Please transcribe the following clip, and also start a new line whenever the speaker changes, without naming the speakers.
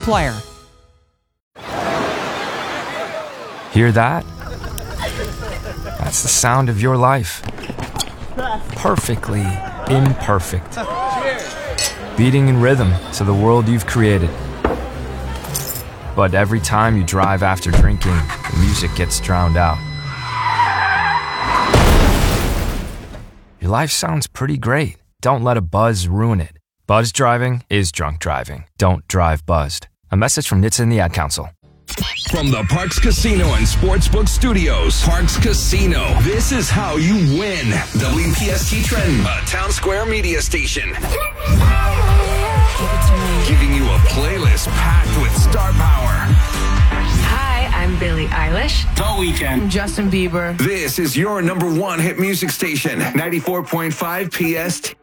Flair.
Hear that? That's the sound of your life. Perfectly imperfect. Beating in rhythm to the world you've created. But every time you drive after drinking, the music gets drowned out. Your life sounds pretty great. Don't let a buzz ruin it. Buzz driving is drunk driving. Don't drive buzzed. A message from NHTSA and the Ad Council.
From the Parx Casino and Sportsbook Studios, Parx Casino. This is how you win. WPST Trenton, a Town Square media station. Giving you a playlist packed with star power.
Hi, I'm Billie Eilish.
The Weeknd.
Justin Bieber.
This is your number one hit music station, 94.5 PST.